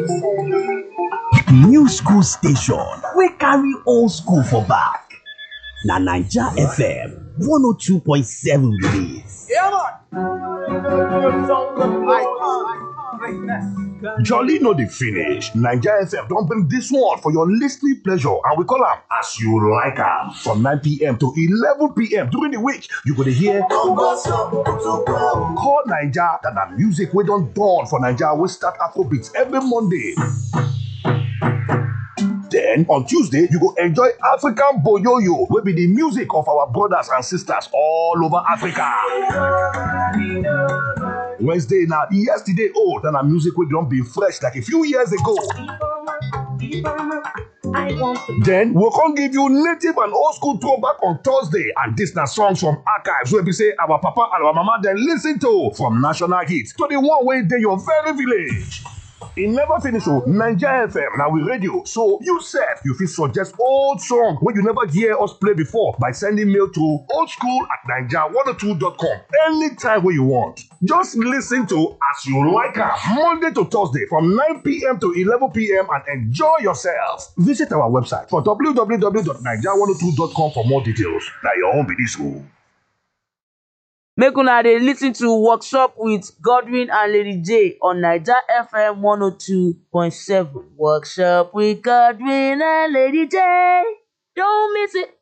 New school station wey carry old school for back. Na Naija FM 102.7 be dis. Jolly no dey finish. Naija FM don bring dis one for your listening pleasure and we call am As You Like Am. From 9 p.m. to 11 p.m. during the week, you go dey hear Call Naija, that na music wey don dawn for Naija wey start Afrobeats every Monday. Then on Tuesday, you go enjoy African Boyoyo, wey be the music of our brothers and sisters all over Africa. Wednesday na yesterday old and our music wey don be fresh like a few years ago. Then we'll come give you native and old school throwback on Thursday, and this na songs from archives wey be say our papa and our mama dem listen to, from national hits to the one wey dey your very village. E never finish o. Naija FM na we radio, so you sef you fit suggest old song wey you never hear us play before by sending mail to oldschool@naija102.com anytime wey you want. Just listen to As You Like Am Monday to Thursday from 9 p.m. to 11 p.m. and enjoy yourself. Visit our website for www.naija102.com for more details. Na your own be dis o. Make una dey listen to Workshop with Godwin and Lady J on Naija FM 102.7. Workshop with Godwin and Lady J. Don't miss it.